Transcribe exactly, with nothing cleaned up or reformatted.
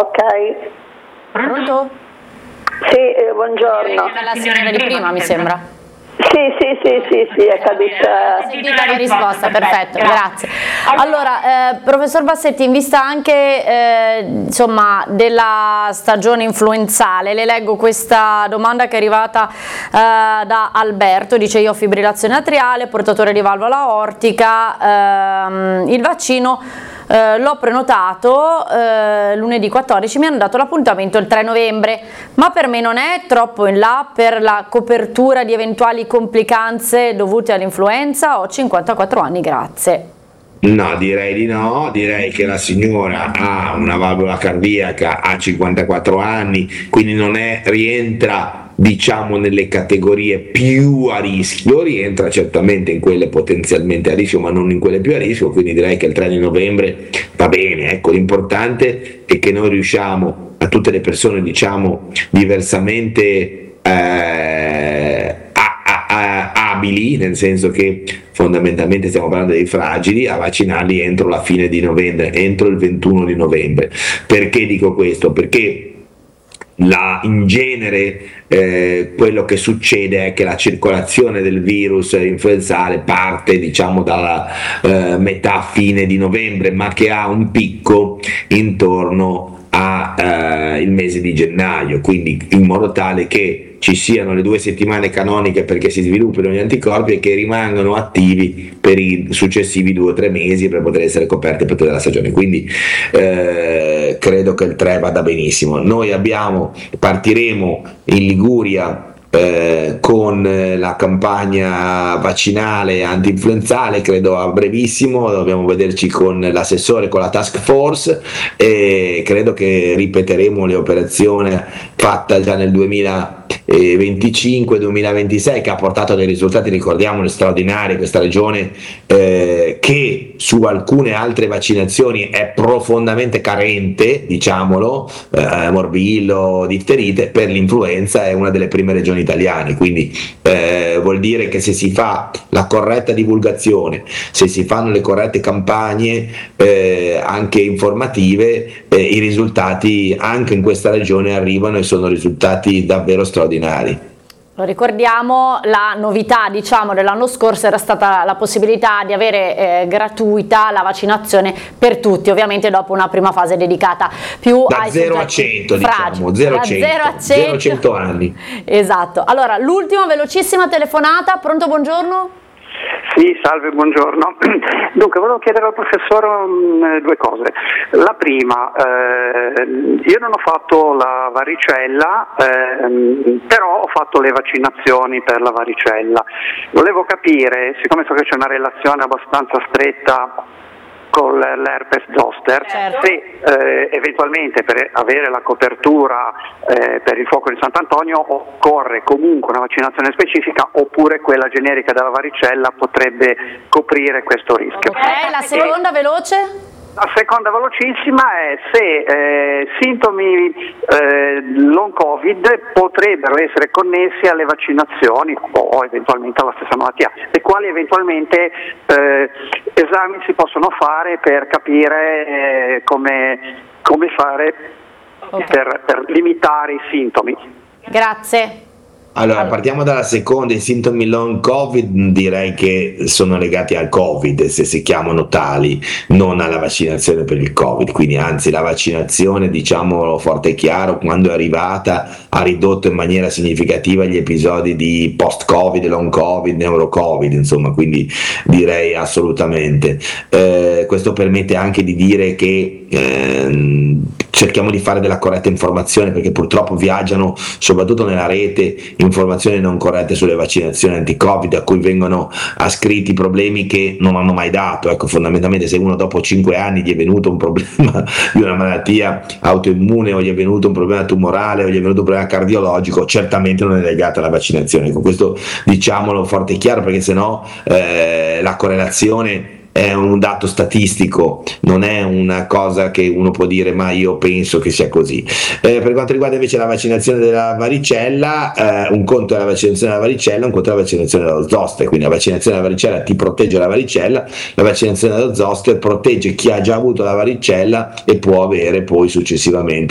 Ok. Pronto? Sì, eh, buongiorno. La signora di prima, mi sembra. Sì, sì, sì, sì, sì, è caduta. Sentita la risposta, perfetto, grazie. Allora, eh, professor Bassetti, in vista anche eh, insomma, della stagione influenzale, le leggo questa domanda che è arrivata eh, da Alberto, dice: io ho fibrillazione atriale, portatore di valvola aortica, ehm, il vaccino Eh, l'ho prenotato eh, lunedì quattordici, mi hanno dato l'appuntamento il tre novembre, ma per me non è troppo in là per la copertura di eventuali complicanze dovute all'influenza? Ho cinquantaquattro anni, grazie. No, direi di no, direi che la signora ha una valvola cardiaca, ha cinquantaquattro anni, quindi non è, rientra diciamo nelle categorie più a rischio, rientra certamente in quelle potenzialmente a rischio ma non in quelle più a rischio, quindi direi che il tre di novembre va bene. Ecco, l'importante è che noi riusciamo, a tutte le persone diciamo diversamente eh, a, a, a, abili, nel senso che fondamentalmente stiamo parlando dei fragili, a vaccinarli entro la fine di novembre, entro il ventuno di novembre. Perché dico questo? Perché La, in genere eh, quello che succede è che la circolazione del virus influenzale parte diciamo dalla eh, metà fine di novembre, ma che ha un picco intorno al eh, mese di gennaio, quindi in modo tale che ci siano le due settimane canoniche perché si sviluppino gli anticorpi e che rimangano attivi per i successivi due o tre mesi per poter essere coperti per tutta la stagione. Quindi eh, credo che il tre vada benissimo. Noi abbiamo, partiremo in Liguria Eh, con la campagna vaccinale anti-influenzale, credo a brevissimo, dobbiamo vederci con l'assessore, con la task force, e credo che ripeteremo le operazioni fatta già nel duemilaventicinque duemilaventisei, che ha portato dei risultati, ricordiamolo, straordinari. Questa regione eh, che su alcune altre vaccinazioni è profondamente carente, diciamolo, eh, morbillo, difterite, per l'influenza è una delle prime regioni italiane, quindi eh, vuol dire che se si fa la corretta divulgazione, se si fanno le corrette campagne eh, anche informative, eh, i risultati anche in questa regione arrivano e sono risultati davvero straordinari. Lo ricordiamo, la novità diciamo dell'anno scorso era stata la possibilità di avere eh, gratuita la vaccinazione per tutti, ovviamente dopo una prima fase dedicata più da ai zero a cento, diciamo, zero a cento anni. Esatto. Allora, l'ultima velocissima telefonata. Pronto, buongiorno? Sì, salve, buongiorno. Dunque, volevo chiedere al professore um, due cose. La prima, eh, io non ho fatto la varicella, eh, però ho fatto le vaccinazioni per la varicella. Volevo capire, siccome so che c'è una relazione abbastanza stretta con l'herpes zoster, certo, se eh, eventualmente per avere la copertura eh, per il fuoco di Sant'Antonio occorre comunque una vaccinazione specifica, oppure quella generica della varicella potrebbe coprire questo rischio. Ok, la seconda veloce? La seconda velocissima è se eh, sintomi eh, long covid potrebbero essere connessi alle vaccinazioni o eventualmente alla stessa malattia, e quali eventualmente eh, esami si possono fare per capire eh, come, come fare okay. per, per limitare i sintomi. Grazie. Allora, partiamo dalla seconda. I sintomi long covid direi che sono legati al covid, se si chiamano tali, non alla vaccinazione per il covid, quindi anzi la vaccinazione, diciamolo forte e chiaro, quando è arrivata ha ridotto in maniera significativa gli episodi di post covid, long covid, neuro covid, insomma, quindi direi assolutamente. Eh, questo permette anche di dire che eh, cerchiamo di fare della corretta informazione, perché purtroppo viaggiano soprattutto nella rete informazioni non corrette sulle vaccinazioni anti-covid, a cui vengono ascritti problemi che non hanno mai dato. Ecco, fondamentalmente se uno dopo cinque anni gli è venuto un problema di una malattia autoimmune, o gli è venuto un problema tumorale, o gli è venuto un problema cardiologico, certamente non è legato alla vaccinazione. Con questo diciamolo forte e chiaro, perché sennò eh, la correlazione è un dato statistico, non è una cosa che uno può dire ma io penso che sia così. Eh, per quanto riguarda invece la vaccinazione della varicella, eh, un conto è la vaccinazione della varicella, un conto è la vaccinazione dello zoster. Quindi la vaccinazione della varicella ti protegge dalla varicella, la vaccinazione dello zoster protegge chi ha già avuto la varicella e può avere poi successivamente